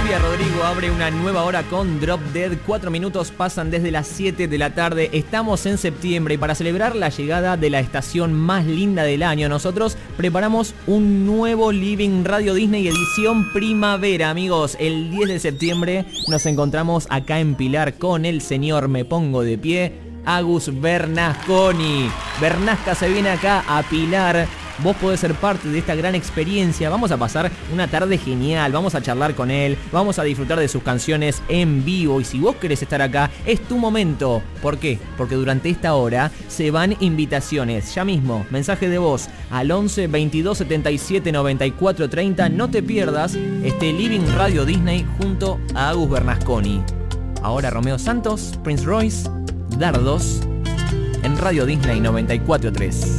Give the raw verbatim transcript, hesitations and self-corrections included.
Olivia Rodrigo abre una nueva hora con Drop Dead. Cuatro minutos pasan desde las siete de la tarde. Estamos en septiembre y para celebrar la llegada de la estación más linda del año, nosotros preparamos un nuevo Living Radio Disney edición primavera, amigos. El diez de septiembre nos encontramos acá en Pilar con el señor Me Pongo de Pie, Agus Bernasconi. Bernasca se viene acá a Pilar. Vos podés ser parte de esta gran experiencia. Vamos a pasar una tarde genial. Vamos a charlar con él. Vamos a disfrutar de sus canciones en vivo. Y si vos querés estar acá, es tu momento. ¿Por qué? Porque durante esta hora se van invitaciones. Ya mismo, mensaje de voz al once veintidós setenta y siete noventa y cuatro treinta. No te pierdas este Living Radio Disney junto a Agus Bernasconi. Ahora Romeo Santos, Prince Royce, Dardos, en Radio Disney noventa y cuatro tres.